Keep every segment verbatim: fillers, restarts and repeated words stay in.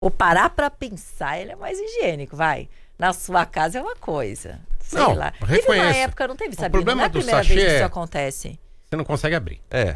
Ou parar pra pensar, ele é mais higiênico, vai. Na sua casa é uma coisa. Sei não, lá. reconheço. Teve uma época, não teve, o Sabina? problema Não é a do primeira sachê vez que isso é- acontece. Você não consegue abrir. É.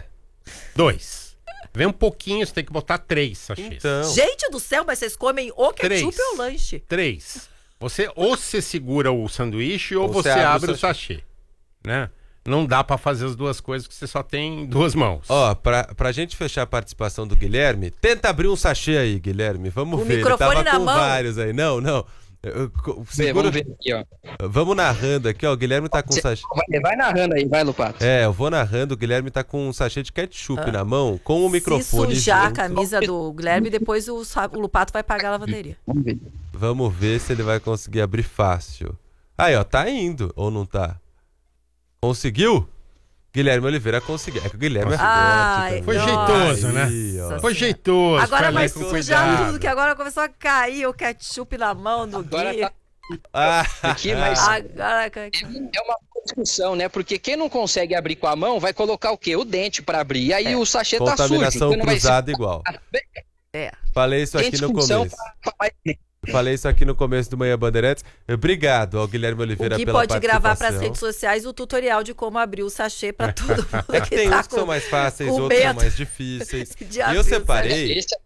Dois. Vem um pouquinho, você tem que botar três sachês. Então. Gente do céu, mas vocês comem o ketchup Três. ou o lanche? Três. Você, ou você segura o sanduíche ou, Ou você você abre abre o o sachê. Né? Não dá pra fazer as duas coisas, porque você só tem duas mãos. Ó, pra, pra gente fechar a participação do Guilherme, tenta abrir um sachê aí, Guilherme. Vamos O ver. microfone Ele tava na com mão. vários aí. Não, não. Eu- eu- Vê, segura- vamos ver aqui, ó. Vamos narrando aqui, ó. O Guilherme tá com um sachê. Vai, vai narrando aí, vai, Lupato. É, eu vou narrando. O Guilherme tá com um sachê de ketchup na mão, com o microfone. Se sujar a junto. camisa do Guilherme, depois o, sa- o Lupato vai pagar a lavanderia. Vamos ver. Vamos ver se ele vai conseguir abrir fácil. Aí, ó, tá indo. Ou não tá? Conseguiu? Guilherme Oliveira conseguiu. É que o Guilherme é Ai, forte. Foi nossa. jeitoso, né? Aí, ó. Foi jeitoso. Agora foi vai ali com sujar cuidado. tudo, que agora começou a cair o ketchup na mão do Agora Gui. tá Ah, aqui, mas Agora... é uma discussão, né? Porque quem não consegue abrir com a mão vai colocar o quê? O dente pra abrir. E aí o sachê tá sujo. contaminação Então não vai ser... cruzada igual. É. Falei isso Tem aqui no discussão começo. pra- pra- Falei isso aqui no começo do Manhã Bandeirantes. Obrigado ao Guilherme Oliveira O Gui pela pode gravar para as participação. redes sociais o tutorial de como abrir o sachê para todo mundo É que tem tá uns que são mais fáceis, com outros são medo mais difíceis. de E abrir eu o separei... Esse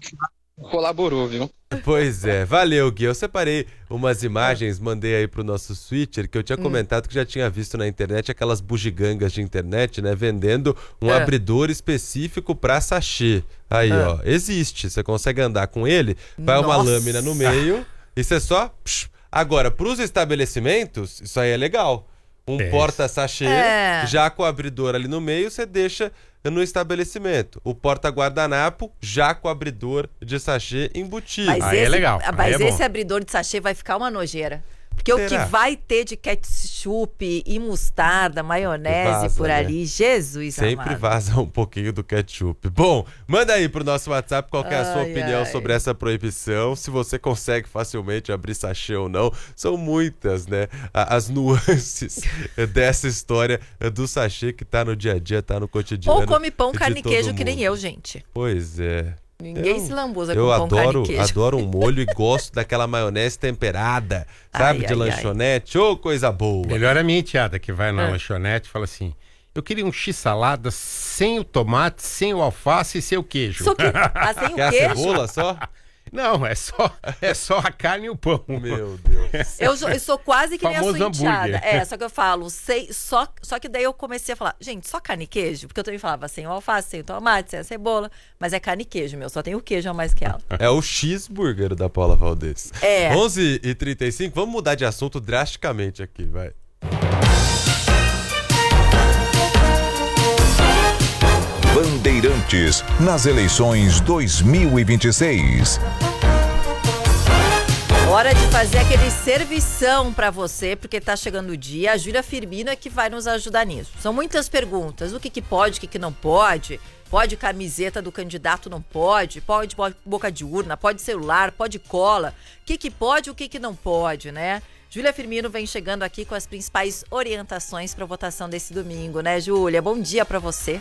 colaborou, viu? Pois é, valeu, Gui. Eu separei umas imagens, mandei aí pro nosso switcher, que eu Hum. tinha comentado que já tinha visto na internet, aquelas bugigangas de internet, né? Vendendo um É. abridor específico pra sachê. Aí, É. ó, existe. Você consegue andar com ele, vai uma Nossa. lâmina no meio, e você só... psh. Agora, pros estabelecimentos, isso aí é legal. Um É. porta-sachê, É. já com o abridor ali no meio, você deixa no estabelecimento. O porta-guardanapo, já com o abridor de sachê embutido. Mas Aí é esse, legal, Mas aí é bom. esse abridor de sachê vai ficar uma nojeira. Porque o Será? que vai ter de ketchup e mostarda, maionese Vaza, por né? ali, Jesus Sempre amado. vaza um pouquinho do ketchup. Bom, manda aí pro nosso WhatsApp qual que é a sua Ai, opinião ai. sobre essa proibição, se você consegue facilmente abrir sachê ou não. São muitas, né, a- as nuances dessa história do sachê que tá no dia a dia, tá no cotidiano. Ou come pão, de carne e todo queijo, que nem mundo. eu, gente. Pois é. Ninguém Eu- se lambuza Eu com pão, carne adoro, e queijo. adoro um molho e gosto daquela maionese temperada, sabe, Ai, de ai, lanchonete. Ô, coisa boa. Melhor a minha enteada, que vai na Ah. lanchonete e fala assim: eu queria um x-salada sem o tomate, sem o alface e sem o queijo. Só que, ah, sem o Quer a queijo, cebola só? Não, é só, é só a carne e o pão. Meu Deus. eu, sou- eu sou quase que nem a Famoso sua enteada. hambúrguer. É, só que eu falo, sei, só, só que daí eu comecei a falar, gente, só carne e queijo? Porque eu também falava sem o alface, sem o tomate, sem a cebola, mas é carne e queijo, meu, só tem o queijo a mais que ela. É o cheeseburger da Paula Valdez. É. onze e trinta e cinco, vamos mudar de assunto drasticamente aqui, vai. Bandeirantes nas eleições dois mil e vinte e seis. Hora de fazer aquele servição pra você, porque tá chegando o dia. A Júlia Firmino é que vai nos ajudar nisso. São muitas perguntas. O que que pode, o que que não pode? Pode camiseta do candidato, não pode? Pode boca de urna, pode celular, pode cola. O que que pode, o que que não pode, né? Júlia Firmino vem chegando aqui com as principais orientações para votação desse domingo, né, Júlia? Bom dia pra você.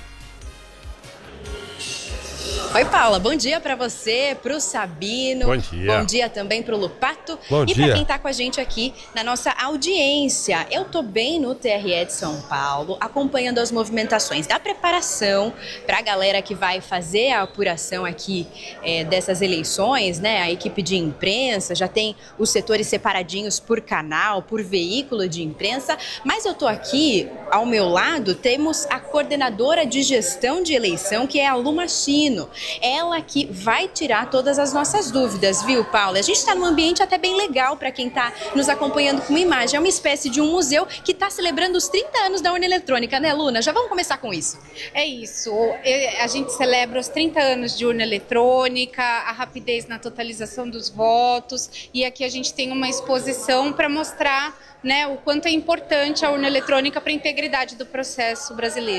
Oi, Paula. Bom dia pra você, pro Sabino. Bom dia. Bom dia também pro Lupato. Bom e dia. pra quem tá com a gente aqui na nossa audiência. Eu tô bem no T R E de São Paulo, acompanhando as movimentações da preparação pra galera que vai fazer a apuração aqui é, dessas eleições, né? A equipe de imprensa, já tem os setores separadinhos por canal, por veículo de imprensa. Mas eu tô aqui, ao meu lado, temos a coordenadora de gestão de eleição, que é a Lu Machino. Ela que vai tirar todas as nossas dúvidas, viu, Paula? A gente está num ambiente até bem legal para quem está nos acompanhando com uma imagem. É uma espécie de um museu que está celebrando os trinta anos da urna eletrônica, né, Luna? Já vamos começar com isso. É isso. A gente celebra os trinta anos de urna eletrônica, a rapidez na totalização dos votos, e aqui a gente tem uma exposição para mostrar, né, o quanto é importante a urna eletrônica para a integridade do processo brasileiro.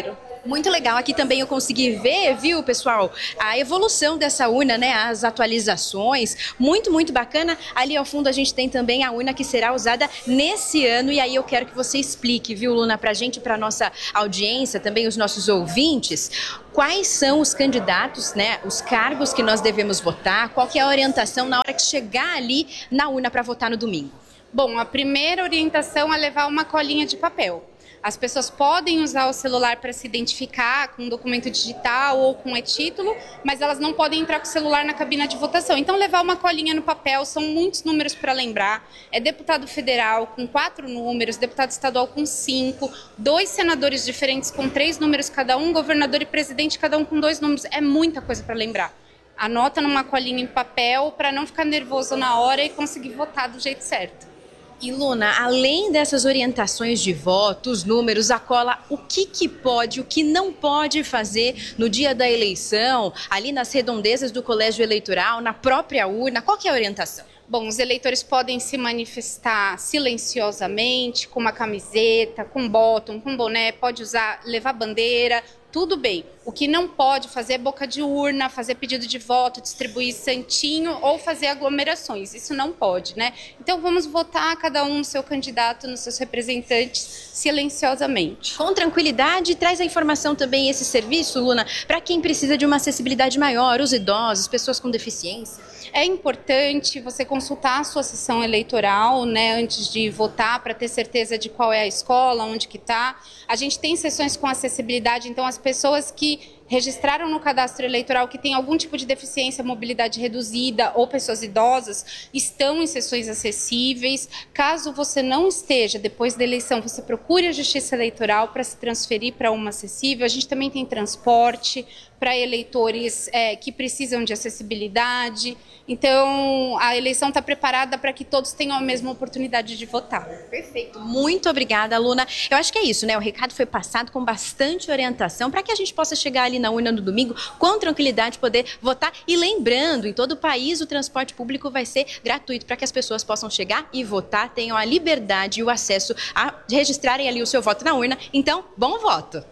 Muito legal. Aqui também eu consegui ver, viu, pessoal, a evolução dessa urna, né? As atualizações. Muito, muito bacana. Ali ao fundo a gente tem também a urna que será usada nesse ano. E aí eu quero que você explique, viu, Luna, pra gente, pra nossa audiência, também os nossos ouvintes, quais são os candidatos, né? Os cargos que nós devemos votar, qual que é a orientação na hora que chegar ali na urna para votar no domingo. Bom, a primeira orientação é levar uma colinha de papel. As pessoas podem usar o celular para se identificar com um documento digital ou com e-título, mas elas não podem entrar com o celular na cabina de votação. Então, levar uma colinha no papel, são muitos números para lembrar. É deputado federal com quatro números, deputado estadual com cinco, dois senadores diferentes com três números cada um, governador e presidente cada um com dois números. É muita coisa para lembrar. Anota numa colinha em papel para não ficar nervoso na hora e conseguir votar do jeito certo. E Luna, além dessas orientações de voto, os números, a cola, o que que pode, o que não pode fazer no dia da eleição, ali nas redondezas do colégio eleitoral, na própria urna, qual que é a orientação? Bom, os eleitores podem se manifestar silenciosamente, com uma camiseta, com bottom, com boné, pode usar, levar bandeira, tudo bem. O que não pode fazer é boca de urna, fazer pedido de voto, distribuir santinho ou fazer aglomerações. Isso não pode, né? Então vamos votar cada um no seu candidato, nos seus representantes, silenciosamente. Com tranquilidade, traz a informação também esse serviço, Luna, para quem precisa de uma acessibilidade maior, os idosos, pessoas com deficiência. É importante você consultar a sua sessão eleitoral, né, antes de votar, para ter certeza de qual é a escola, onde que está. A gente tem sessões com acessibilidade, então as pessoas que registraram no cadastro eleitoral que tem algum tipo de deficiência, mobilidade reduzida ou pessoas idosas, estão em sessões acessíveis. Caso você não esteja, depois da eleição, você procure a Justiça Eleitoral para se transferir para uma acessível. A gente também tem transporte para eleitores é, que precisam de acessibilidade. Então, a eleição está preparada para que todos tenham a mesma oportunidade de votar. Perfeito. Muito obrigada, Luna. Eu acho que é isso, né? O recado foi passado com bastante orientação para que a gente possa chegar ali na urna no domingo com tranquilidade, poder votar. E lembrando, em todo o país o transporte público vai ser gratuito para que as pessoas possam chegar e votar, tenham a liberdade e o acesso a registrarem ali o seu voto na urna. Então, bom voto!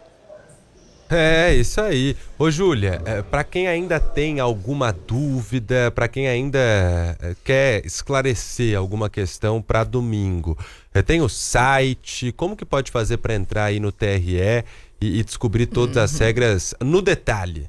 É, isso aí. Ô, Júlia, é, para quem ainda tem alguma dúvida, para quem ainda é, quer esclarecer alguma questão para domingo, é, tem o site, como que pode fazer para entrar aí no T R E e, e descobrir todas as regras no detalhe?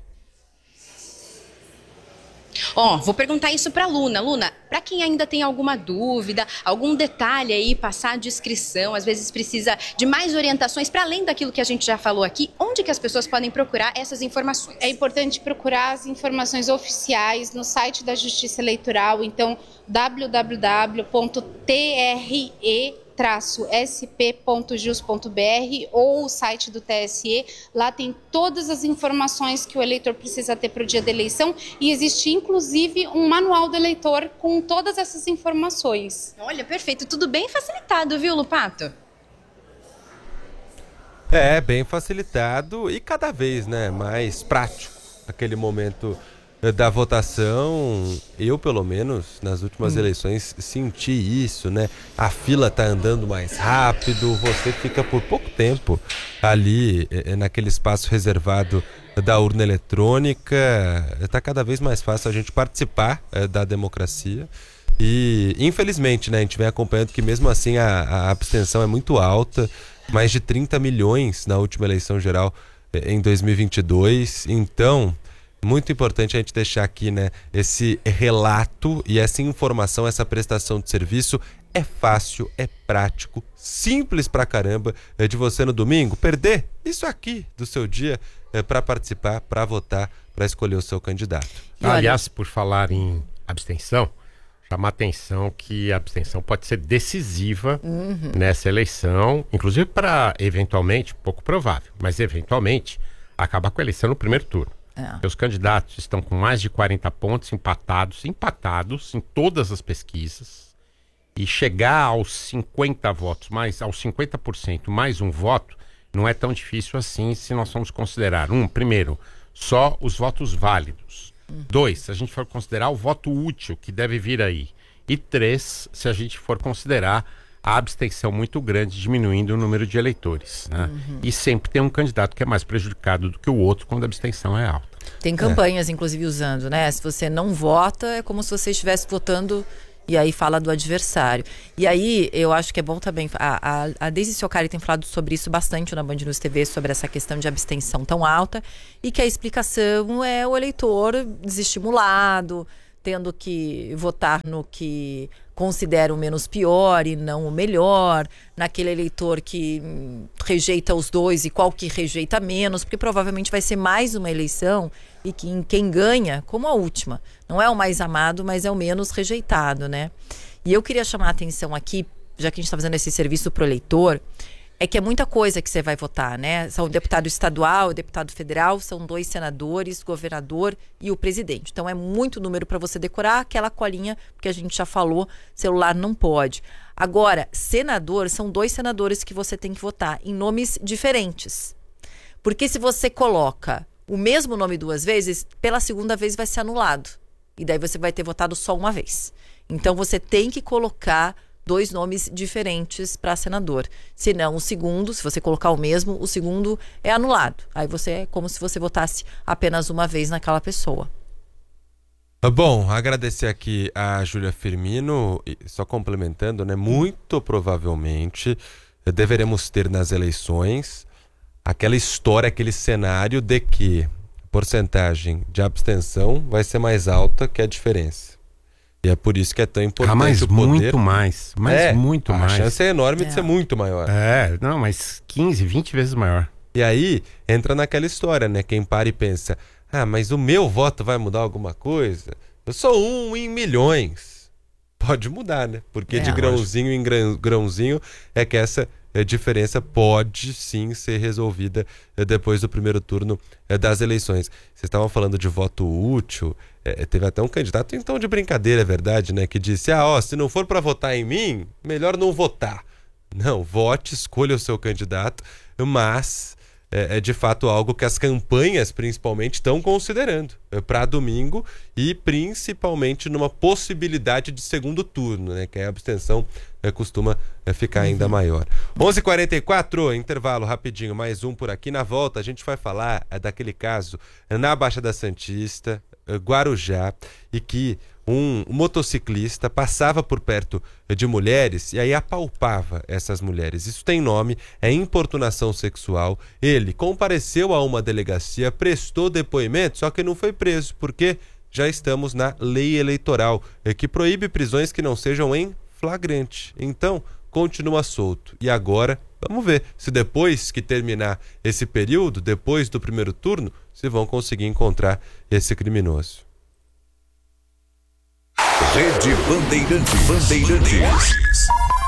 Ó, oh, vou perguntar isso para Luna. Luna, para quem ainda tem alguma dúvida, algum detalhe aí, passar de inscrição, às vezes precisa de mais orientações, para além daquilo que a gente já falou aqui, onde que as pessoas podem procurar essas informações? É importante procurar as informações oficiais no site da Justiça Eleitoral, então w w w ponto t r e traço s p ponto jus ponto b r ou o site do T S E. Lá tem todas as informações que o eleitor precisa ter para o dia da eleição e existe inclusive um manual do eleitor com todas essas informações. Olha, perfeito, tudo bem facilitado, viu, Lupato? É, bem facilitado e cada vez, né, mais prático aquele momento da votação. Eu, pelo menos, nas últimas hum. eleições, senti isso, né? A fila tá andando mais rápido, você fica por pouco tempo ali naquele espaço reservado da urna eletrônica. Tá cada vez mais fácil a gente participar é, da democracia. E, infelizmente, né, a gente vem acompanhando que mesmo assim a, a abstenção é muito alta, mais de trinta milhões na última eleição geral em dois mil e vinte e dois. Então, muito importante a gente deixar aqui, né, esse relato e essa informação, essa prestação de serviço. É fácil, é prático, simples pra caramba. É de você no domingo perder isso aqui do seu dia é, para participar, para votar, para escolher o seu candidato. Aliás, por falar em abstenção, chamar atenção que a abstenção pode ser decisiva uhum. nessa eleição, inclusive para, eventualmente, pouco provável, mas eventualmente, acabar com a eleição no primeiro turno. É. Os candidatos estão com mais de quarenta pontos empatados, empatados em todas as pesquisas, e chegar aos cinquenta votos, mais, aos cinquenta por cento mais um voto, não é tão difícil assim se nós formos considerar, um, primeiro, só os votos válidos. Uhum. Dois, se a gente for considerar o voto útil que deve vir aí. E três, se a gente for considerar a abstenção muito grande, diminuindo o número de eleitores, né? Uhum. E sempre tem um candidato que é mais prejudicado do que o outro quando a abstenção é alta. Tem campanhas, é. inclusive, usando, né? Se você não vota, é como se você estivesse votando, e aí fala do adversário. E aí, eu acho que é bom também, a, a, a Deise Ciocari tem falado sobre isso bastante na Band News T V, sobre essa questão de abstenção tão alta, e que a explicação é o eleitor desestimulado, tendo que votar no que considera o menos pior e não o melhor, naquele eleitor que hum, rejeita os dois e qual que rejeita menos, porque provavelmente vai ser mais uma eleição e que em quem ganha, como a última, não é o mais amado, mas é o menos rejeitado, né? E eu queria chamar a atenção aqui, já que a gente está fazendo esse serviço para o eleitor, é que é muita coisa que você vai votar, né? São o deputado estadual, o deputado federal, são dois senadores, governador e o presidente. Então é muito número para você decorar, aquela colinha, porque a gente já falou, celular não pode. Agora, senador, são dois senadores que você tem que votar em nomes diferentes. Porque se você coloca o mesmo nome duas vezes, pela segunda vez vai ser anulado. E daí você vai ter votado só uma vez. Então você tem que colocar dois nomes diferentes para senador. Senão, o segundo, se você colocar o mesmo, o segundo é anulado. Aí você é como se você votasse apenas uma vez naquela pessoa. Bom, agradecer aqui a Júlia Firmino, só complementando, né? Muito provavelmente deveremos ter nas eleições aquela história, aquele cenário de que a porcentagem de abstenção vai ser mais alta que a diferença. E é por isso que é tão importante ah, mas o poder... muito mais, mas é, muito a mais. A chance é enorme é. de ser muito maior. É, não, mas quinze, vinte vezes maior. E aí, entra naquela história, né? Quem para e pensa, ah, mas o meu voto vai mudar alguma coisa? Eu sou um em milhões. Pode mudar, né? Porque é, de grãozinho lógico. em grão, grãozinho é que essa a diferença pode sim ser resolvida depois do primeiro turno das eleições. Vocês estavam falando de voto útil, é, teve até um candidato, então de brincadeira, é verdade, né? Que disse, ah, ó, se não for para votar em mim, melhor não votar. Não, vote, escolha o seu candidato, mas é, é de fato algo que as campanhas principalmente estão considerando é, para domingo e principalmente numa possibilidade de segundo turno, né? Que a abstenção é, costuma é, ficar uhum. ainda maior. onze e quarenta e quatro, intervalo rapidinho, mais um por aqui. Na volta a gente vai falar é, daquele caso é, na Baixada Santista, é, Guarujá, e que um motociclista passava por perto de mulheres e aí apalpava essas mulheres. Isso tem nome, é importunação sexual. Ele compareceu a uma delegacia, prestou depoimento, só que não foi preso, porque já estamos na lei eleitoral, que proíbe prisões que não sejam em flagrante. Então, continua solto. E agora, vamos ver se depois que terminar esse período, depois do primeiro turno, se vão conseguir encontrar esse criminoso. Rede Bandeirantes. Bandeirantes.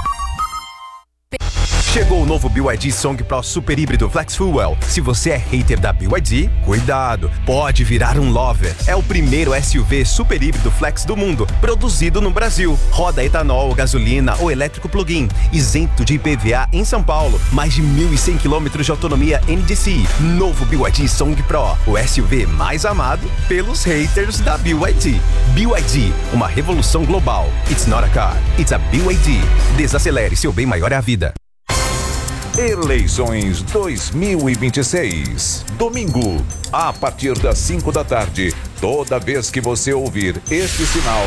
Chegou o novo B Y D Song Pro Super Híbrido Flex Fuel. Se você é hater da B Y D, cuidado, pode virar um lover. É o primeiro S U V super híbrido flex do mundo, produzido no Brasil. Roda etanol, gasolina ou elétrico plug-in, isento de I P V A em São Paulo. Mais de mil e cem quilômetros de autonomia N D C I. Novo B Y D Song Pro, o S U V mais amado pelos haters da B Y D. B Y D, uma revolução global. It's not a car, it's a B Y D. Desacelere, seu bem maior é a vida. Eleições dois mil e vinte e seis. Domingo, a partir das cinco da tarde, toda vez que você ouvir este sinal,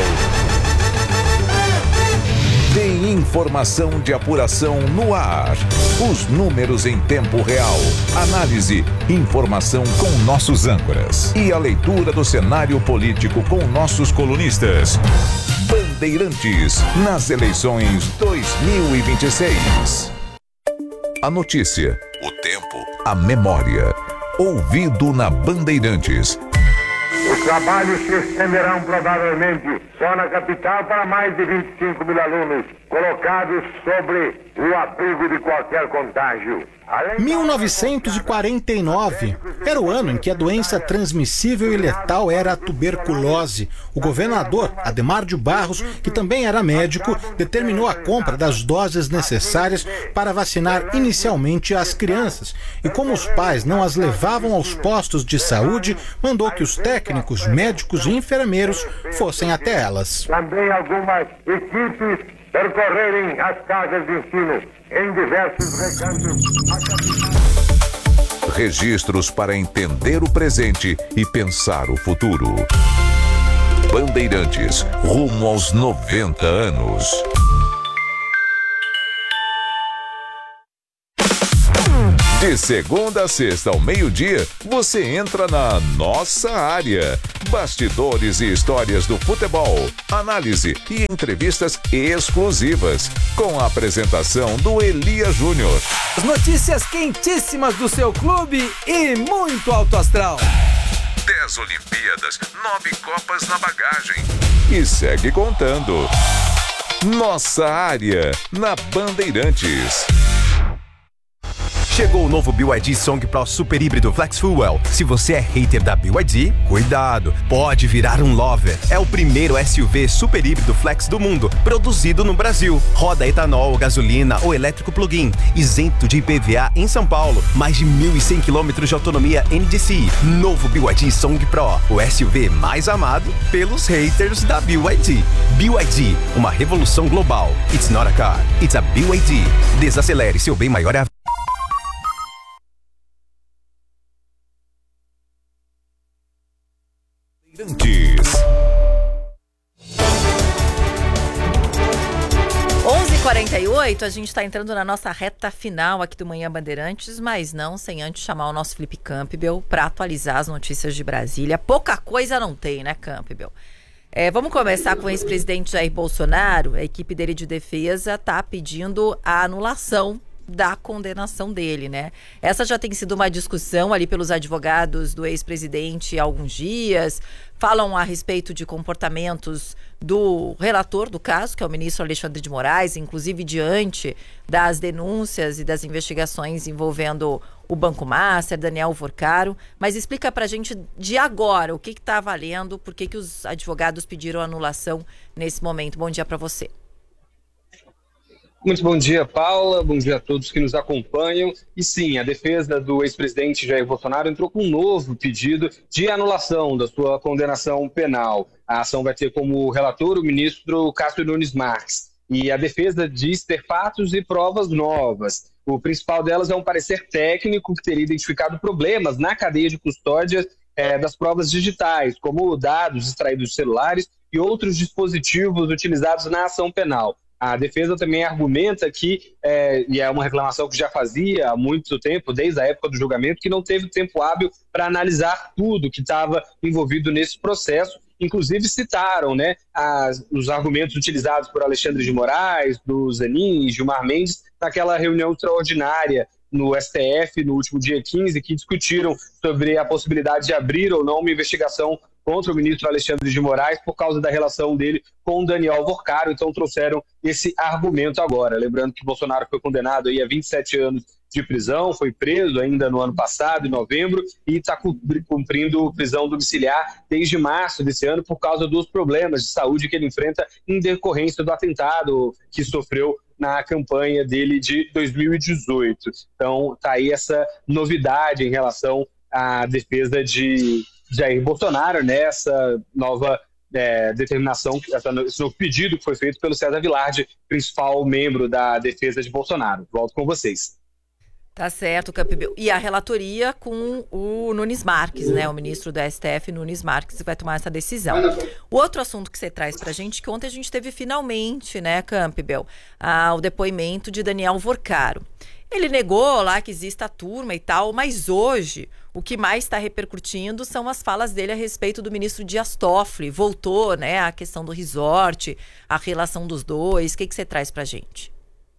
tem informação de apuração no ar. Os números em tempo real. Análise, informação com nossos âncoras. E a leitura do cenário político com nossos colunistas. Bandeirantes, nas eleições dois mil e vinte e seis. A notícia, o tempo, a memória. Ouvido na Bandeirantes. Os trabalhos se estenderão provavelmente só na capital para mais de vinte e cinco mil alunos colocados sobre o abrigo de qualquer contágio. mil novecentos e quarenta e nove era o ano em que a doença transmissível e letal era a tuberculose. O governador Adhemar de Barros, que também era médico, determinou a compra das doses necessárias para vacinar inicialmente as crianças. E como os pais não as levavam aos postos de saúde, mandou que os técnicos, médicos e enfermeiros fossem até elas. Também algumas equipes percorrerem as casas de ensino em diversos recantos. Registros para entender o presente e pensar o futuro. Bandeirantes, rumo aos noventa anos. De segunda a sexta ao meio-dia, você entra na nossa área. Bastidores e histórias do futebol, análise e entrevistas exclusivas, com a apresentação do Elia Júnior. As notícias quentíssimas do seu clube e muito alto astral. Dez Olimpíadas, nove Copas na bagagem. E segue contando. Nossa área, na Bandeirantes. Chegou o novo B Y D Song Pro Super Híbrido Flex Fuel. Se você é hater da B Y D, cuidado, pode virar um lover. É o primeiro S U V super híbrido flex do mundo, produzido no Brasil. Roda etanol, gasolina ou elétrico plug-in, isento de I P V A em São Paulo. Mais de mil e cem quilômetros de autonomia N D C I. Novo B Y D Song Pro, o S U V mais amado pelos haters da B Y D. B Y D, uma revolução global. It's not a car, it's a B Y D. Desacelere, seu bem maior é a onze e quarenta e oito, a gente está entrando na nossa reta final aqui do Manhã Bandeirantes, mas não sem antes chamar o nosso Felipe Campbell para atualizar as notícias de Brasília. Pouca coisa não tem, né, Campbell? É, vamos começar com o ex-presidente Jair Bolsonaro. A equipe dele de defesa está pedindo a anulação da condenação dele, né? Essa já tem sido uma discussão ali pelos advogados do ex-presidente há alguns dias. Falam a respeito de comportamentos do relator do caso, que é o ministro Alexandre de Moraes, inclusive diante das denúncias e das investigações envolvendo o Banco Master, Daniel Vorcaro. Mas explica pra gente de agora o que que tá valendo, por que que os advogados pediram anulação nesse momento. Bom dia para você. Muito bom dia, Paula. Bom dia a todos que nos acompanham. E sim, a defesa do ex-presidente Jair Bolsonaro entrou com um novo pedido de anulação da sua condenação penal. A ação vai ter como relator o ministro Cássio Nunes Marques. E a defesa diz ter fatos e provas novas. O principal delas é um parecer técnico que teria identificado problemas na cadeia de custódia é, das provas digitais, como dados extraídos de celulares e outros dispositivos utilizados na ação penal. A defesa também argumenta que, é, e é uma reclamação que já fazia há muito tempo, desde a época do julgamento, que não teve tempo hábil para analisar tudo que estava envolvido nesse processo. Inclusive citaram, né, as, os argumentos utilizados por Alexandre de Moraes, do Zanin e Gilmar Mendes, naquela reunião extraordinária no S T F no último dia quinze, que discutiram sobre a possibilidade de abrir ou não uma investigação contra o ministro Alexandre de Moraes por causa da relação dele com Daniel Vorcaro. Então trouxeram esse argumento agora. Lembrando que Bolsonaro foi condenado aí a vinte e sete anos de prisão, foi preso ainda no ano passado, em novembro, e está cumprindo prisão domiciliar desde março desse ano por causa dos problemas de saúde que ele enfrenta em decorrência do atentado que sofreu na campanha dele de dois mil e dezoito. Então está aí essa novidade em relação à defesa de Jair Bolsonaro, nessa nova é, determinação, essa, esse novo pedido que foi feito pelo César Vilardi, principal membro da defesa de Bolsonaro. Volto com vocês. Tá certo, Campbell. E a relatoria com o Nunes Marques, né? O ministro do S T F, Nunes Marques, vai tomar essa decisão. O outro assunto que você traz pra gente, que ontem a gente teve finalmente, né, Campbell, ah, o depoimento de Daniel Vorcaro. Ele negou lá que exista a turma e tal, mas hoje o que mais está repercutindo são as falas dele a respeito do ministro Dias Toffoli. Voltou, né, a questão do resort, a relação dos dois. O que, que você traz pra gente?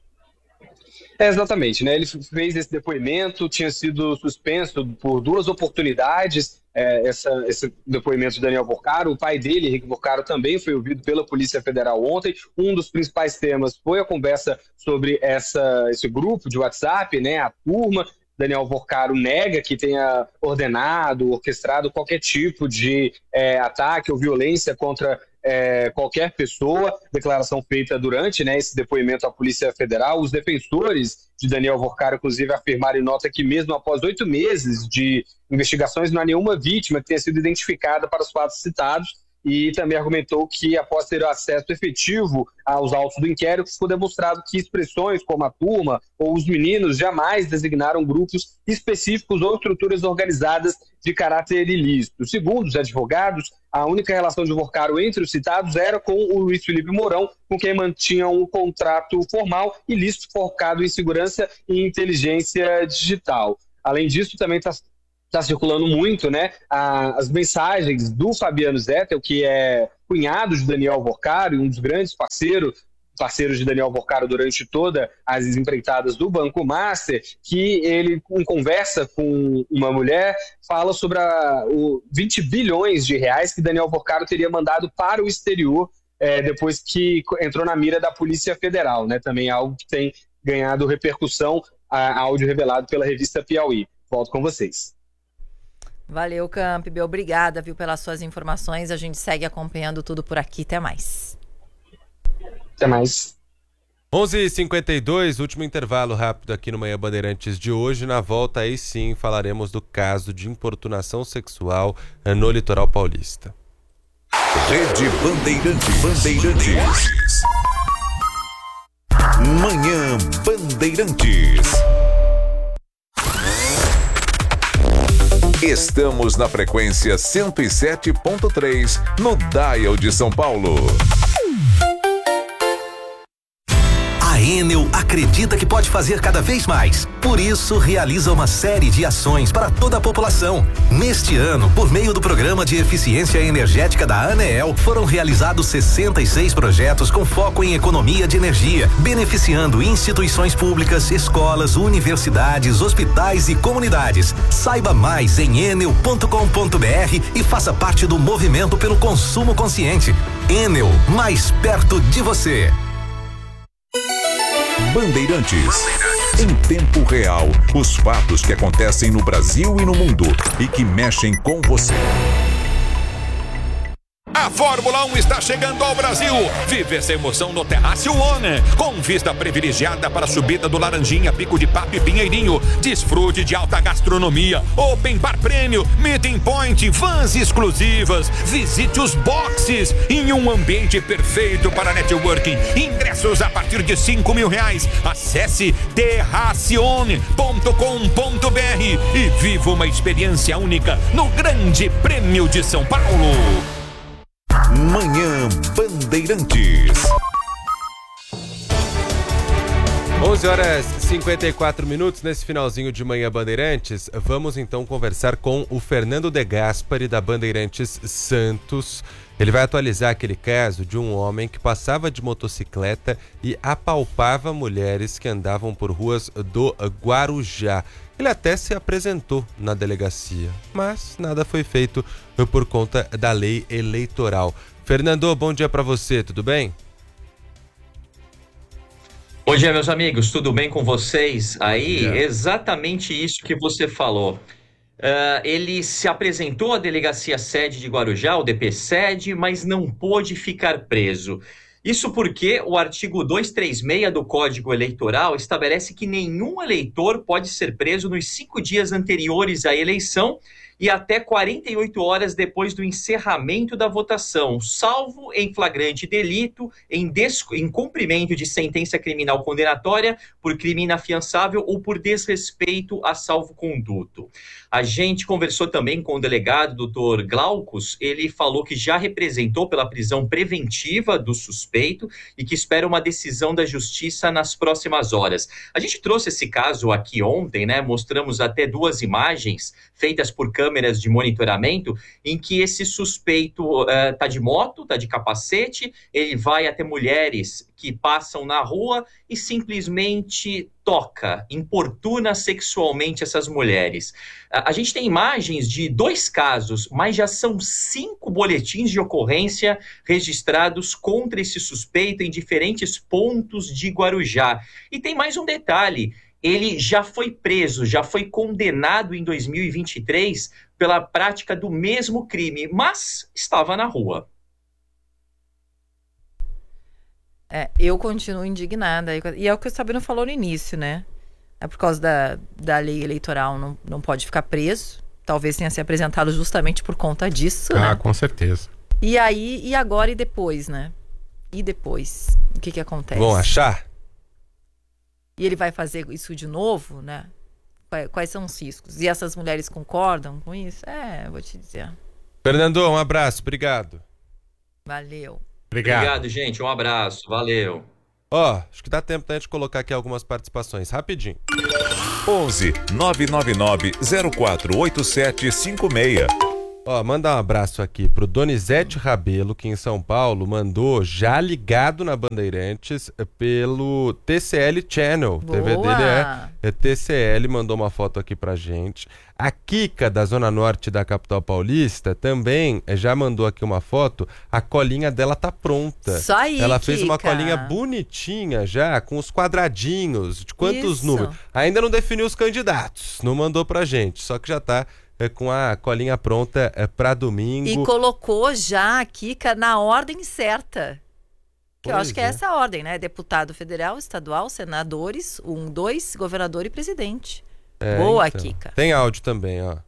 É, exatamente, né? Ele fez esse depoimento, tinha sido suspenso por duas oportunidades, é, essa, esse depoimento de Daniel Vorcaro. O pai dele, Henrique Vorcaro, também foi ouvido pela Polícia Federal ontem. Um dos principais temas foi a conversa sobre essa, esse grupo de WhatsApp, né? A turma. Daniel Vorcaro nega que tenha ordenado, orquestrado qualquer tipo de é, ataque ou violência contra é, qualquer pessoa. Declaração feita durante, né, esse depoimento à Polícia Federal. Os defensores de Daniel Vorcaro, inclusive, afirmaram em nota que mesmo após oito meses de investigações, não há nenhuma vítima que tenha sido identificada para os fatos citados. e também argumentou que, após ter acesso efetivo aos autos do inquérito, ficou demonstrado que expressões como a turma ou os meninos jamais designaram grupos específicos ou estruturas organizadas de caráter ilícito. Segundo os advogados, a única relação de Vorcaro entre os citados era com o Luiz Felipe Mourão, com quem mantinha um contrato formal ilícito focado em segurança e inteligência digital. Além disso, também está Está circulando muito, né, a, as mensagens do Fabiano Zettel, que é cunhado de Daniel Vorcaro e um dos grandes parceiros, parceiros de Daniel Vorcaro durante todas as empreitadas do Banco Master, que ele, em conversa com uma mulher, fala sobre a, o vinte bilhões de reais que Daniel Vorcaro teria mandado para o exterior é, depois que entrou na mira da Polícia Federal, né, também algo que tem ganhado repercussão, a, áudio revelado pela revista Piauí. Volto com vocês. Valeu, Campbell. Obrigada, viu, pelas suas informações. A gente segue acompanhando tudo por aqui. Até mais. Até mais. onze e cinquenta e dois, último intervalo rápido aqui no Manhã Bandeirantes de hoje. Na volta, aí sim, falaremos do caso de importunação sexual no litoral paulista. Rede Bandeirantes. Bandeirantes. Manhã Bandeirantes. Estamos na frequência cento e sete ponto três, no Dial de São Paulo. A Enel acredita que pode fazer cada vez mais. Por isso, realiza uma série de ações para toda a população. Neste ano, por meio do Programa de Eficiência Energética da ANEEL, foram realizados sessenta e seis projetos com foco em economia de energia, beneficiando instituições públicas, escolas, universidades, hospitais e comunidades. Saiba mais em enel ponto com ponto br e faça parte do movimento pelo consumo consciente. Enel, mais perto de você. Bandeirantes. Em tempo real, os fatos que acontecem no Brasil e no mundo e que mexem com você. A Fórmula um está chegando ao Brasil. Vive essa emoção no Terraço One, com vista privilegiada para a subida do Laranjinha, Pico de Papo e Pinheirinho. Desfrute de alta gastronomia, open bar prêmio, meeting point, vans exclusivas. Visite os boxes em um ambiente perfeito para networking. Ingressos a partir de cinco mil reais. Acesse terracione ponto com ponto br e viva uma experiência única no Grande Prêmio de São Paulo. Manhã Bandeirantes. onze horas e cinquenta e quatro minutos nesse finalzinho de Manhã Bandeirantes. Vamos então conversar com o Fernando De Gaspari da Bandeirantes Santos. Ele vai atualizar aquele caso de um homem que passava de motocicleta e apalpava mulheres que andavam por ruas do Guarujá. Ele até se apresentou na delegacia, mas nada foi feito por conta da lei eleitoral. Fernando, bom dia para você, tudo bem? Bom dia, meus amigos, tudo bem com vocês? Aí, exatamente isso que você falou. Uh, ele se apresentou à delegacia sede de Guarujá, o D P sede, mas não pôde ficar preso. Isso porque o artigo duzentos e trinta e seis do Código Eleitoral estabelece que nenhum eleitor pode ser preso nos cinco dias anteriores à eleição e até quarenta e oito horas depois do encerramento da votação, salvo em flagrante delito, em, em cumprimento de sentença criminal condenatória por crime inafiançável ou por desrespeito a salvo-conduto. A gente conversou também com o delegado, doutor Glaucus. Ele falou que já representou pela prisão preventiva do suspeito e que espera uma decisão da justiça nas próximas horas. A gente trouxe esse caso aqui ontem, né? Mostramos até duas imagens feitas por câmeras de monitoramento em que esse suspeito uh, tá de moto, tá de capacete, ele vai até mulheres que passam na rua e simplesmente toca, importuna sexualmente essas mulheres. A gente tem imagens de dois casos, mas já são cinco boletins de ocorrência registrados contra esse suspeito em diferentes pontos de Guarujá. E tem mais um detalhe, ele já foi preso, já foi condenado em dois mil e vinte e três pela prática do mesmo crime, mas estava na rua. É, eu continuo indignada. E é o que o Sabino falou no início, né? É por causa da, da lei eleitoral, não, não pode ficar preso. Talvez tenha se apresentado justamente por conta disso, Ah, né? com certeza. E aí, e agora e depois, né? E depois? O que que acontece? Vão achar? E ele vai fazer isso de novo, né? Quais são os riscos? E essas mulheres concordam com isso? É, vou te dizer. Fernando, um abraço, obrigado. Valeu. Obrigado. Obrigado, gente. Um abraço. Valeu. Ó, oh, acho que dá tempo da gente colocar aqui algumas participações, rapidinho. onze nove nove nove zero quatro oito sete cinco seis. Ó, manda um abraço aqui pro Donizete Rabelo, que em São Paulo mandou já ligado na Bandeirantes pelo T C L Channel. O T V dele é, é T C L, mandou uma foto aqui pra gente. A Kika, da Zona Norte da capital paulista, também já mandou aqui uma foto. A colinha dela tá pronta. Isso aí, Ela fez Kika. uma colinha bonitinha já, com os quadradinhos, de quantos Isso. números. Ainda não definiu os candidatos, não mandou pra gente, só que já tá... É, com a colinha pronta é, para domingo. E colocou já a Kika na ordem certa. Que eu Pois acho que é. é. essa a ordem, né? Deputado federal, estadual, senadores, um, dois, governador e presidente. É, Boa, então. Kika. Tem áudio também, ó.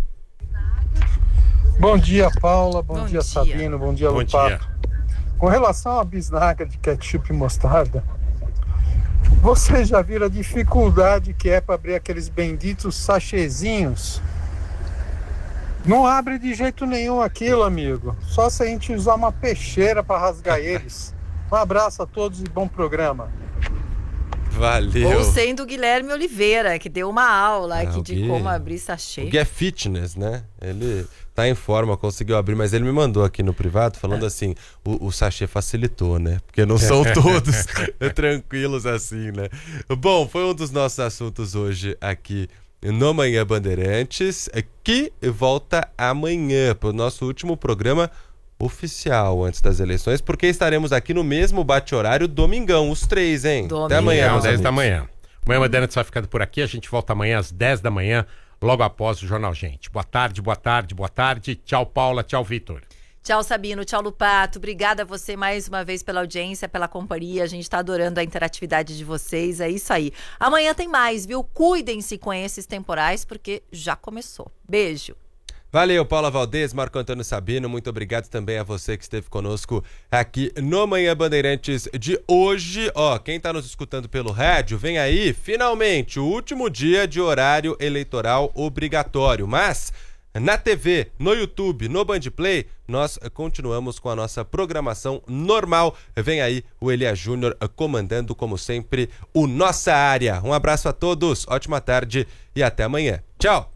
Bom dia, Paula. Bom, Bom dia, dia. Sabino. Bom dia, Bom Lupato. Com relação à bisnaga de ketchup e mostarda, vocês já viram a dificuldade que é para abrir aqueles benditos sachezinhos? Não abre de jeito nenhum aquilo, amigo. Só se a gente usar uma peixeira para rasgar eles. Um abraço a todos e bom programa. Valeu. Ou sendo o Guilherme Oliveira, que deu uma aula Ah, aqui o de Gui- como abrir sachê. O Gui é fitness, né? Ele tá em forma, conseguiu abrir, mas ele me mandou aqui no privado falando assim, o, o sachê facilitou, né? Porque não são todos tranquilos assim, né? Bom, foi um dos nossos assuntos hoje aqui no Manhã Bandeirantes, que volta amanhã para o nosso último programa oficial antes das eleições, porque estaremos aqui no mesmo bate-horário domingão, os três, hein? Domingão. Até amanhã, Às meus dez da amigos. manhã. Manhã Bandeirantes vai ficando por aqui. A gente volta amanhã às dez da manhã, logo após o Jornal Gente. Boa tarde, boa tarde, boa tarde. Tchau, Paula. Tchau, Vitor. Tchau, Sabino. Tchau, Lupato. Obrigada a você mais uma vez pela audiência, pela companhia. A gente tá adorando a interatividade de vocês. É isso aí. Amanhã tem mais, viu? Cuidem-se com esses temporais, porque já começou. Beijo. Valeu, Paula Valdez, Marco Antônio Sabino, muito obrigado também a você que esteve conosco aqui no Manhã Bandeirantes de hoje. Ó, quem tá nos escutando pelo rádio, vem aí, finalmente, o último dia de horário eleitoral obrigatório, mas na T V, no YouTube, no Bandplay, nós continuamos com a nossa programação normal. Vem aí o Elias Júnior comandando, como sempre, o Nossa Área. Um abraço a todos, ótima tarde e até amanhã. Tchau!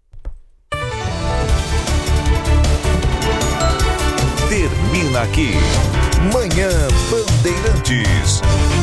Termina aqui. Manhã Bandeirantes.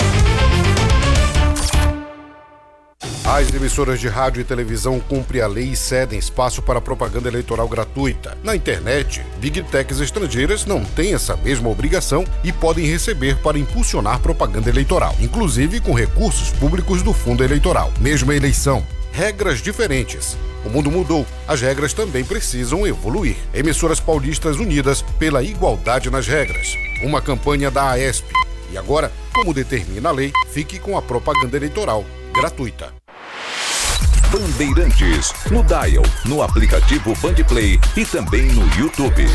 As emissoras de rádio e televisão cumprem a lei e cedem espaço para propaganda eleitoral gratuita. Na internet, Big Techs estrangeiras não têm essa mesma obrigação e podem receber para impulsionar propaganda eleitoral, inclusive com recursos públicos do fundo eleitoral. Mesma eleição, regras diferentes. O mundo mudou, as regras também precisam evoluir. Emissoras paulistas unidas pela igualdade nas regras. Uma campanha da AESP. E agora, como determina a lei, fique com a propaganda eleitoral gratuita. Bandeirantes, no Dial, no aplicativo Bandplay e também no YouTube.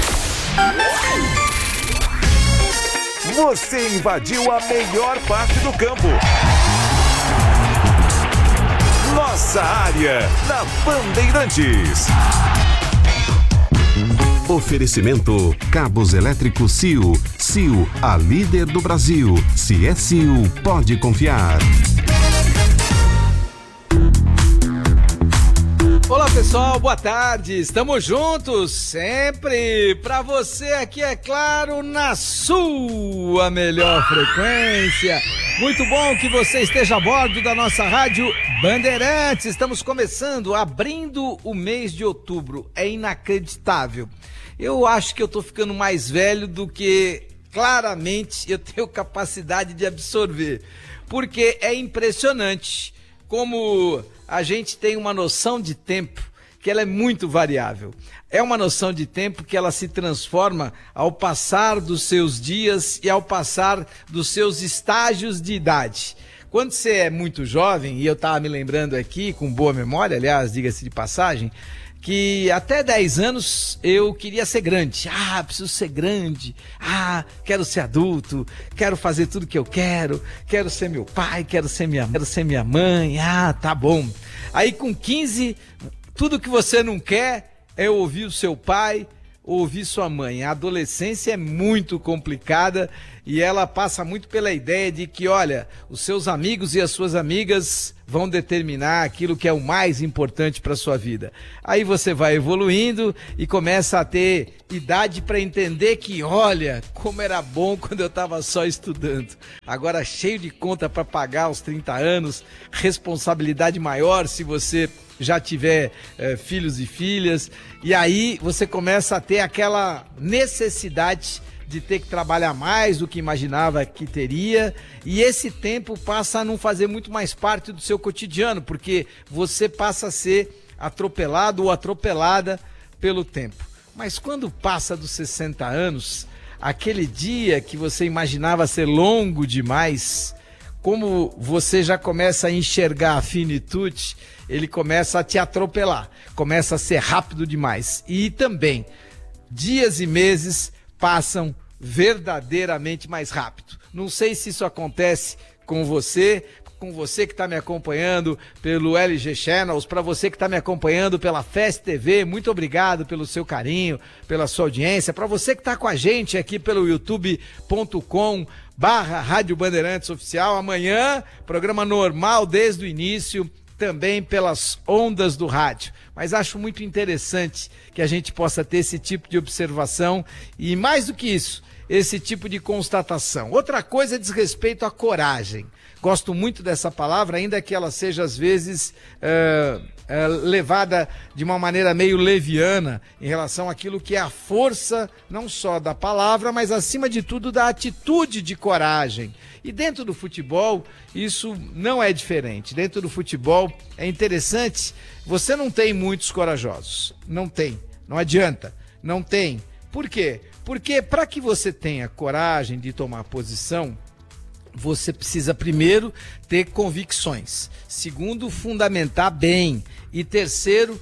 Você invadiu a melhor parte do campo. Nossa Área, na Bandeirantes. Oferecimento Cabos Elétricos C I U. C I U, a líder do Brasil. Se é C I U, pode confiar. Olá pessoal, boa tarde, estamos juntos sempre para você aqui, é claro, na sua melhor frequência. Muito bom que você esteja a bordo da nossa rádio Bandeirantes. Estamos começando, abrindo o mês de outubro, é inacreditável. Eu acho que eu tô ficando mais velho do que claramente eu tenho capacidade de absorver, porque é impressionante como a gente tem uma noção de tempo que ela é muito variável. É uma noção de tempo que ela se transforma ao passar dos seus dias e ao passar dos seus estágios de idade. Quando você é muito jovem, e eu estava me lembrando aqui, com boa memória, aliás, diga-se de passagem, que até dez anos eu queria ser grande. Ah, preciso ser grande. Ah, quero ser adulto. Quero fazer tudo que eu quero. Quero ser meu pai, quero ser minha, quero ser minha mãe. Ah, tá bom. Aí com quinze, tudo que você não quer é ouvir o seu pai, ouvir sua mãe. A adolescência é muito complicada e ela passa muito pela ideia de que, olha, os seus amigos e as suas amigas vão determinar aquilo que é o mais importante para a sua vida. Aí você vai evoluindo e começa a ter idade para entender que, olha, como era bom quando eu estava só estudando. Agora cheio de conta para pagar aos trinta anos, responsabilidade maior se você já tiver eh, filhos e filhas, e aí você começa a ter aquela necessidade de ter que trabalhar mais do que imaginava que teria, e esse tempo passa a não fazer muito mais parte do seu cotidiano, porque você passa a ser atropelado ou atropelada pelo tempo. Mas quando passa dos sessenta anos, aquele dia que você imaginava ser longo demais, como você já começa a enxergar a finitude, ele começa a te atropelar, começa a ser rápido demais. E também, dias e meses passam verdadeiramente mais rápido. Não sei se isso acontece com você, com você que está me acompanhando pelo L G Channels, para você que está me acompanhando pela Fest T V, muito obrigado pelo seu carinho, pela sua audiência, para você que está com a gente aqui pelo youtube ponto com barra Rádio Bandeirantes Oficial, amanhã, programa normal desde o início, também pelas ondas do rádio. Mas acho muito interessante que a gente possa ter esse tipo de observação e, mais do que isso, esse tipo de constatação. Outra coisa diz respeito à coragem. Gosto muito dessa palavra, ainda que ela seja, às vezes, uh, uh, levada de uma maneira meio leviana em relação àquilo que é a força, não só da palavra, mas, acima de tudo, da atitude de coragem. E dentro do futebol, isso não é diferente. Dentro do futebol, é interessante, você não tem muitos corajosos. Não tem. Não adianta. Não tem. Por quê? Porque para que você tenha coragem de tomar posição, você precisa, primeiro, ter convicções. Segundo, fundamentar bem. E terceiro,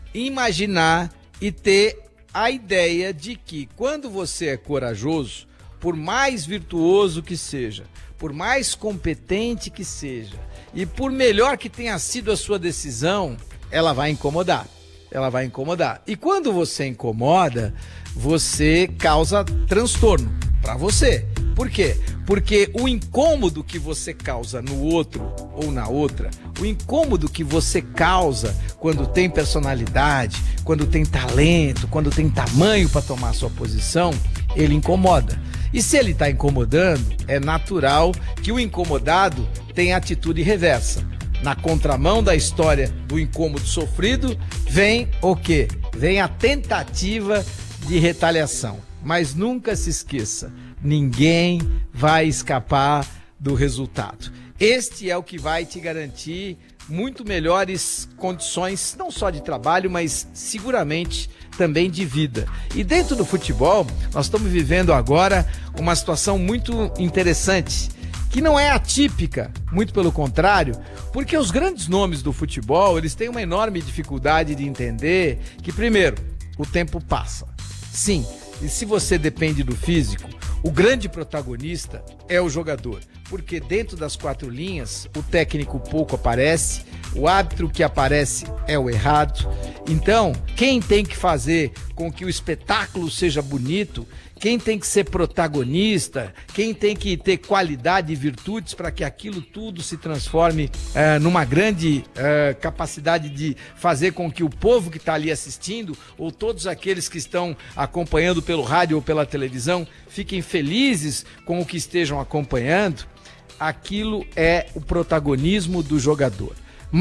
imaginar e ter a ideia de que quando você é corajoso, por mais virtuoso que seja, por mais competente que seja, e por melhor que tenha sido a sua decisão, ela vai incomodar. Ela vai incomodar. E quando você incomoda, você causa transtorno para você. Por quê? Porque o incômodo que você causa no outro ou na outra, o incômodo que você causa quando tem personalidade, quando tem talento, quando tem tamanho para tomar a sua posição, ele incomoda. E se ele está incomodando, é natural que o incomodado tenha atitude reversa. Na contramão da história do incômodo sofrido, vem o quê? Vem a tentativa de retaliação. Mas nunca se esqueça, ninguém vai escapar do resultado. Este é o que vai te garantir muito melhores condições, não só de trabalho, mas seguramente também de vida. E dentro do futebol, nós estamos vivendo agora uma situação muito interessante, que não é atípica, muito pelo contrário, porque os grandes nomes do futebol, eles têm uma enorme dificuldade de entender que, primeiro, o tempo passa. Sim, e se você depende do físico, o grande protagonista é o jogador, porque dentro das quatro linhas, o técnico pouco aparece, o árbitro que aparece é o errado. Então, quem tem que fazer com que o espetáculo seja bonito, quem tem que ser protagonista, quem tem que ter qualidade e virtudes para que aquilo tudo se transforme uh, numa grande uh, capacidade de fazer com que o povo que está ali assistindo, ou todos aqueles que estão acompanhando pelo rádio ou pela televisão, fiquem felizes com o que estejam acompanhando, aquilo é o protagonismo do jogador.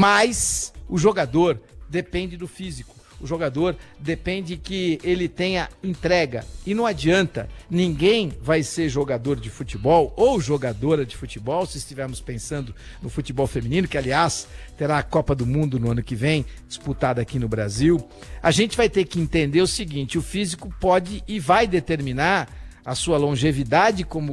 Mas o jogador depende do físico. O jogador depende que ele tenha entrega. E não adianta, ninguém vai ser jogador de futebol ou jogadora de futebol, se estivermos pensando no futebol feminino, que aliás terá a Copa do Mundo no ano que vem, disputada aqui no Brasil. A gente vai ter que entender o seguinte, o físico pode e vai determinar a sua longevidade como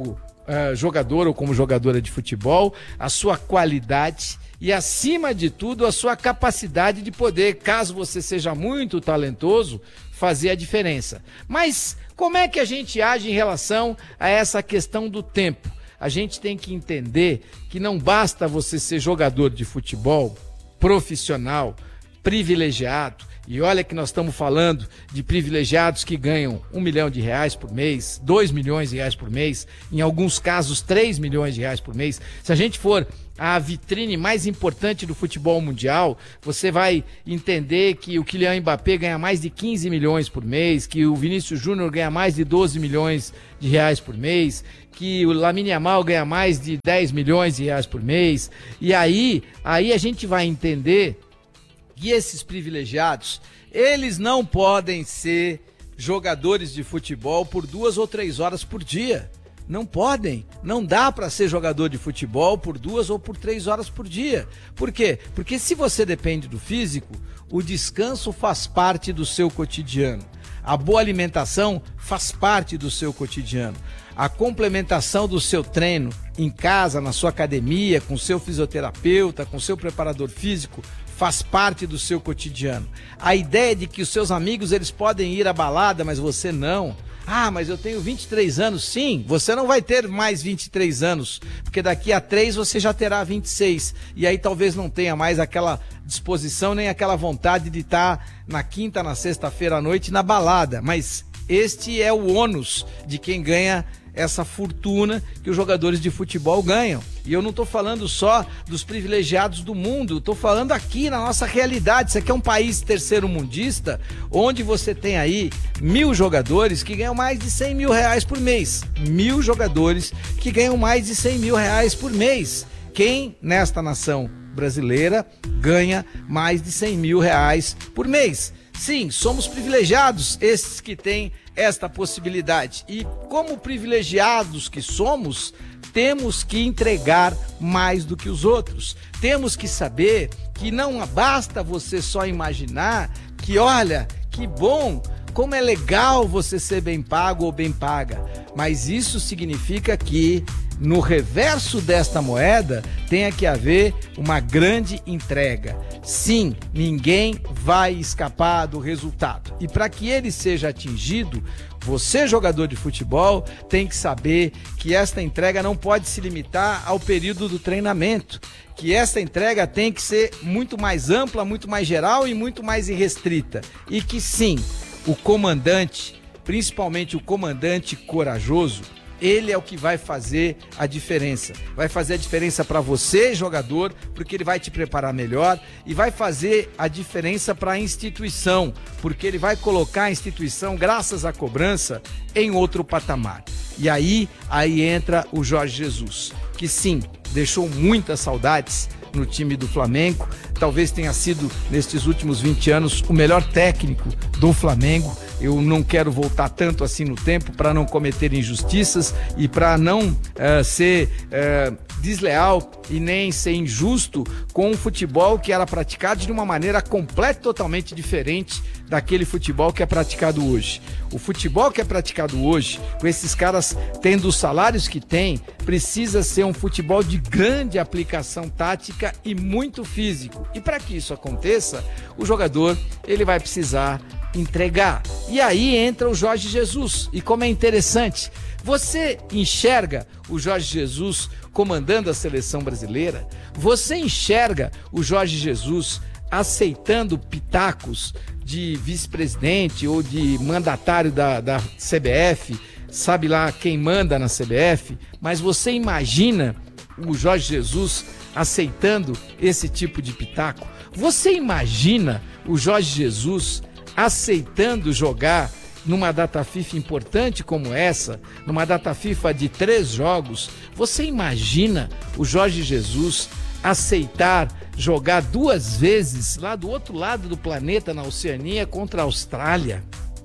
uh, jogador ou como jogadora de futebol, a sua qualidade e, acima de tudo, a sua capacidade de poder, caso você seja muito talentoso, fazer a diferença. Mas como é que a gente age em relação a essa questão do tempo? A gente tem que entender que não basta você ser jogador de futebol profissional, privilegiado, e olha que nós estamos falando de privilegiados que ganham um milhão de reais por mês, dois milhões de reais por mês, em alguns casos três milhões de reais por mês. Se a gente for a vitrine mais importante do futebol mundial, você vai entender que o Kylian Mbappé ganha mais de quinze milhões por mês, que o Vinícius Júnior ganha mais de doze milhões de reais por mês, que o Lamine Yamal ganha mais de dez milhões de reais por mês. E aí, aí a gente vai entender que esses privilegiados, eles não podem ser jogadores de futebol por duas ou três horas por dia. Não podem. Não dá para ser jogador de futebol por duas ou por três horas por dia. Por quê? Porque se você depende do físico, o descanso faz parte do seu cotidiano. A boa alimentação faz parte do seu cotidiano. A complementação do seu treino em casa, na sua academia, com seu fisioterapeuta, com seu preparador físico, faz parte do seu cotidiano. A ideia de que os seus amigos eles podem ir à balada, mas você não. Ah, mas eu tenho vinte e três anos. Sim, você não vai ter mais vinte e três anos, porque daqui a três você já terá vinte e seis. E aí talvez não tenha mais aquela disposição, nem aquela vontade de estar na quinta, na sexta-feira à noite na balada. Mas este é o ônus de quem ganha essa fortuna que os jogadores de futebol ganham. E eu não estou falando só dos privilegiados do mundo, estou falando aqui na nossa realidade. Isso aqui é um país terceiro-mundista, onde você tem aí mil jogadores que ganham mais de cem mil reais por mês. Mil jogadores que ganham mais de cem mil reais por mês. Quem nesta nação brasileira ganha mais de cem mil reais por mês? Sim, somos privilegiados, esses que têm esta possibilidade. E como privilegiados que somos, temos que entregar mais do que os outros. Temos que saber que não basta você só imaginar que, olha, que bom, como é legal você ser bem pago ou bem paga. Mas isso significa que no reverso desta moeda tenha que haver uma grande entrega. Sim, ninguém vai escapar do resultado. E para que ele seja atingido, você, jogador de futebol, tem que saber que esta entrega não pode se limitar ao período do treinamento, que esta entrega tem que ser muito mais ampla, muito mais geral e muito mais irrestrita. E que sim, o comandante, principalmente o comandante corajoso, ele é o que vai fazer a diferença. Vai fazer a diferença para você, jogador, porque ele vai te preparar melhor, e vai fazer a diferença para a instituição, porque ele vai colocar a instituição, graças à cobrança, em outro patamar. E aí, aí entra o Jorge Jesus, que sim, deixou muitas saudades no time do Flamengo. Talvez tenha sido, nestes últimos vinte anos, o melhor técnico do Flamengo. Eu não quero voltar tanto assim no tempo para não cometer injustiças e para não uh, ser uh, desleal e nem ser injusto com o futebol que era praticado de uma maneira completa, totalmente diferente daquele futebol que é praticado hoje. O futebol que é praticado hoje, com esses caras tendo os salários que têm, precisa ser um futebol de grande aplicação tática e muito físico. E para que isso aconteça, o jogador ele vai precisar entregar. E aí entra o Jorge Jesus. E como é interessante, você enxerga o Jorge Jesus comandando a seleção brasileira? Você enxerga o Jorge Jesus aceitando pitacos de vice-presidente ou de mandatário da, da C B F, sabe lá quem manda na C B F? Mas você imagina o Jorge Jesus aceitando esse tipo de pitaco? Você imagina o Jorge Jesus aceitando jogar numa data FIFA importante como essa, numa data FIFA de três jogos? Você imagina o Jorge Jesus aceitar jogar duas vezes lá do outro lado do planeta, na Oceania, contra a Austrália,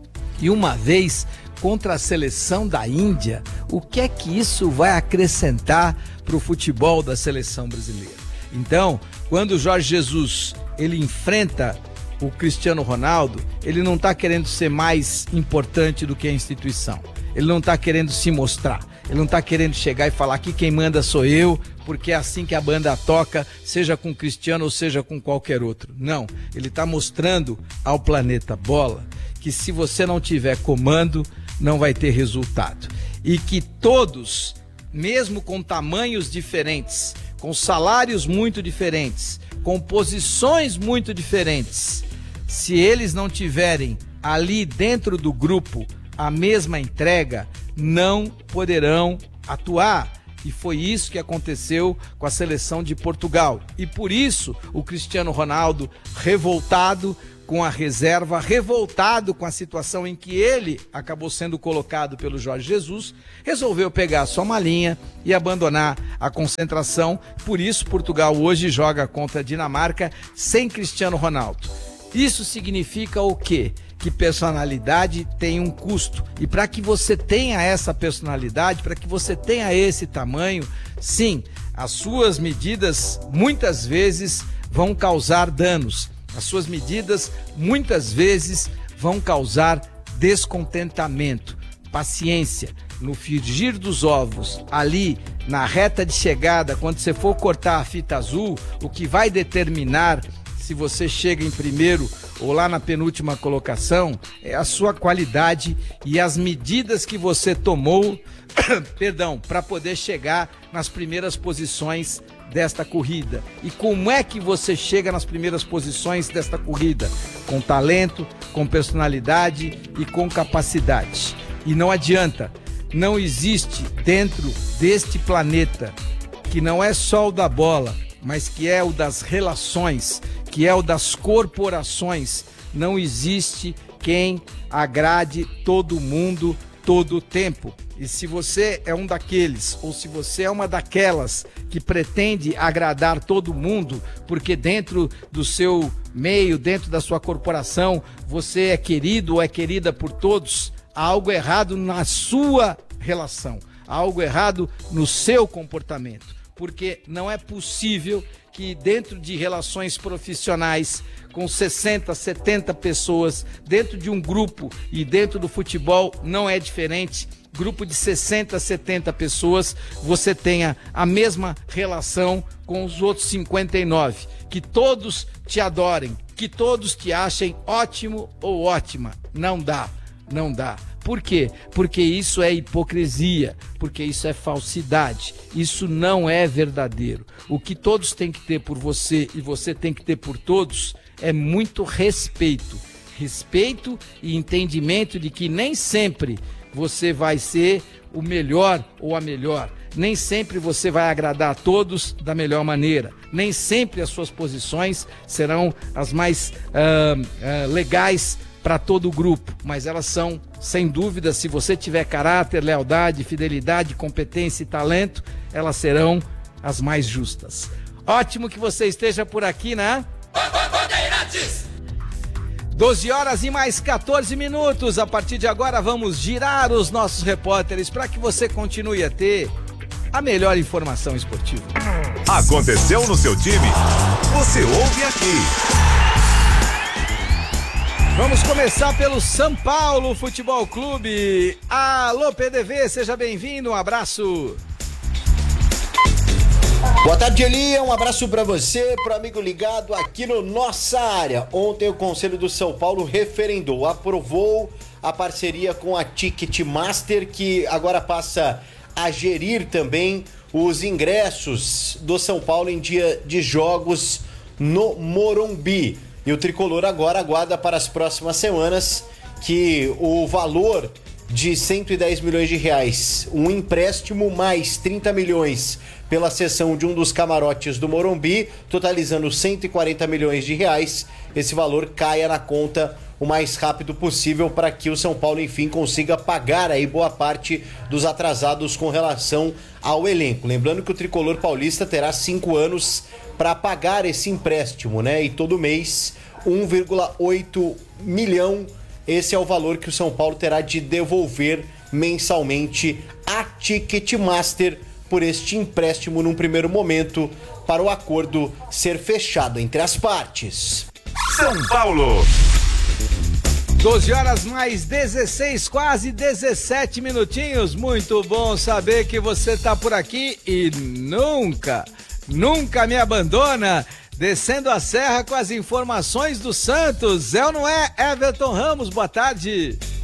e uma vez contra a seleção da Índia? O que é que isso vai acrescentar para o futebol da seleção brasileira? Então, quando o Jorge Jesus ele enfrenta o Cristiano Ronaldo, ele não está querendo ser mais importante do que a instituição. Ele não está querendo se mostrar. Ele não tá querendo chegar e falar aqui quem manda sou eu, porque é assim que a banda toca, seja com Cristiano ou seja com qualquer outro. Não, ele tá mostrando ao planeta bola que se você não tiver comando, não vai ter resultado. E que todos, mesmo com tamanhos diferentes, com salários muito diferentes, com posições muito diferentes, se eles não tiverem ali dentro do grupo a mesma entrega, não poderão atuar. E foi isso que aconteceu com a seleção de Portugal. E por isso o Cristiano Ronaldo, revoltado com a reserva, revoltado com a situação em que ele acabou sendo colocado pelo Jorge Jesus, resolveu pegar a sua malinha e abandonar a concentração. Por isso Portugal hoje joga contra a Dinamarca sem Cristiano Ronaldo. Isso significa o quê? Que personalidade tem um custo. E para que você tenha essa personalidade, para que você tenha esse tamanho, sim, as suas medidas muitas vezes vão causar danos. As suas medidas muitas vezes vão causar descontentamento. Paciência. No frigir dos ovos, ali na reta de chegada, quando você for cortar a fita azul, o que vai determinar se você chega em primeiro ou lá na penúltima colocação é a sua qualidade e as medidas que você tomou, perdão, para poder chegar nas primeiras posições desta corrida. E como é que você chega nas primeiras posições desta corrida? Com talento, com personalidade e com capacidade. E não adianta, não existe dentro deste planeta, que não é só o da bola, mas que é o das relações, que é o das corporações, não existe quem agrade todo mundo todo o tempo. E se você é um daqueles, ou se você é uma daquelas que pretende agradar todo mundo, porque dentro do seu meio, dentro da sua corporação, você é querido ou é querida por todos, há algo errado na sua relação, há algo errado no seu comportamento, porque não é possível que dentro de relações profissionais com sessenta, setenta pessoas, dentro de um grupo e dentro do futebol não é diferente, grupo de sessenta, setenta pessoas, você tenha a mesma relação com os outros cinquenta e nove, que todos te adorem, que todos te achem ótimo ou ótima. Não dá, não dá. Por quê? Porque isso é hipocrisia, porque isso é falsidade, isso não é verdadeiro. O que todos têm que ter por você e você tem que ter por todos é muito respeito. Respeito e entendimento de que nem sempre você vai ser o melhor ou a melhor. Nem sempre você vai agradar a todos da melhor maneira. Nem sempre as suas posições serão as mais uh, uh, legais para todo o grupo, mas elas são, sem dúvida, se você tiver caráter, lealdade, fidelidade, competência e talento, elas serão as mais justas. Ótimo que você esteja por aqui, né? doze horas e mais quatorze minutos. A partir de agora vamos girar os nossos repórteres para que você continue a ter a melhor informação esportiva. Aconteceu no seu time? Você ouve aqui. Vamos começar pelo São Paulo Futebol Clube. Alô, P D V, seja bem-vindo, um abraço. Boa tarde, Eli, um abraço para você, pro amigo ligado aqui no Nossa Área. Ontem o Conselho do São Paulo referendou, aprovou a parceria com a Ticketmaster, que agora passa a gerir também os ingressos do São Paulo em dia de jogos no Morumbi. E o Tricolor agora aguarda para as próximas semanas que o valor de cento e dez milhões de reais, um empréstimo mais trinta milhões pela cessão de um dos camarotes do Morumbi, totalizando cento e quarenta milhões de reais, esse valor caia na conta o mais rápido possível para que o São Paulo, enfim, consiga pagar aí boa parte dos atrasados com relação ao elenco. Lembrando que o Tricolor paulista terá cinco anos para pagar esse empréstimo, né? E todo mês, um vírgula oito milhão, esse é o valor que o São Paulo terá de devolver mensalmente à Ticketmaster por este empréstimo num primeiro momento, para o acordo ser fechado entre as partes. São Paulo. doze horas mais dezesseis, quase dezessete minutinhos. Muito bom saber que você tá por aqui e nunca, nunca me abandona. Descendo a serra com as informações do Santos. É ou não é, Everton Ramos? Boa tarde.